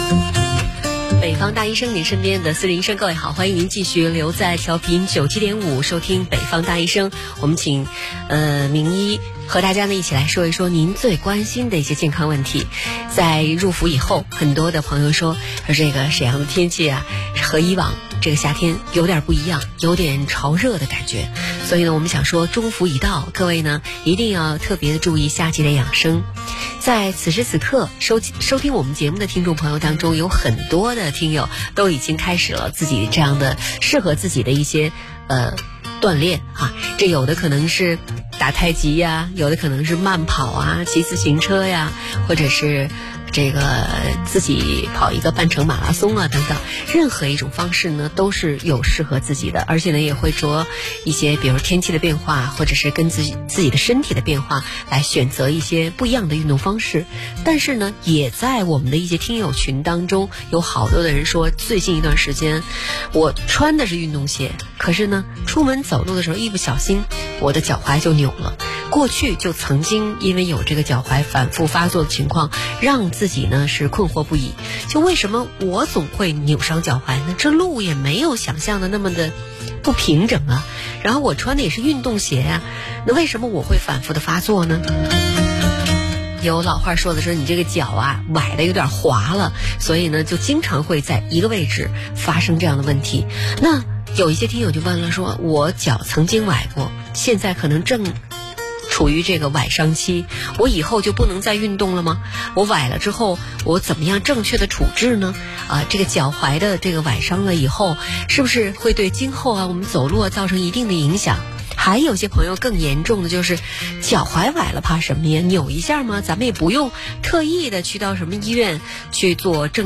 北方大医生，您身边的私人医生，各位好，欢迎您继续留在调频97.5收听北方大医生。我们请名医和大家呢一起来说一说您最关心的一些健康问题。在入伏以后，很多的朋友说这个沈阳的天气啊和以往这个夏天有点不一样，有点潮热的感觉，所以呢我们想说中伏已到，各位呢一定要特别的注意夏季的养生。在此时此刻收听我们节目的听众朋友当中，有很多的听友都已经开始了自己这样的适合自己的一些锻炼啊，这有的可能是打太极呀，有的可能是慢跑啊，骑自行车呀，或者是这个自己跑一个半程马拉松啊等等，任何一种方式呢都是有适合自己的，而且呢也会着一些比如天气的变化，或者是跟自己的身体的变化来选择一些不一样的运动方式。但是呢也在我们的一些听友群当中，有好多的人说，最近一段时间我穿的是运动鞋，可是呢出门走路的时候一不小心我的脚踝就扭了。过去就曾经因为有这个脚踝反复发作的情况，让自己呢是困惑不已，就为什么我总会扭伤脚踝呢？这路也没有想象的那么的不平整啊，然后我穿的也是运动鞋啊，那为什么我会反复的发作呢？有老话说的说，你这个脚啊崴的有点滑了，所以呢就经常会在一个位置发生这样的问题。那有一些听友就问了，说我脚曾经崴过，现在可能正处于这个崴伤期，我以后就不能再运动了吗？我崴了之后我怎么样正确的处置呢？这个脚踝的这个崴伤了以后，是不是会对今后啊我们走路造成一定的影响？还有些朋友更严重的就是脚踝崴了怕什么呀？扭一下吗？咱们也不用特意的去到什么医院去做正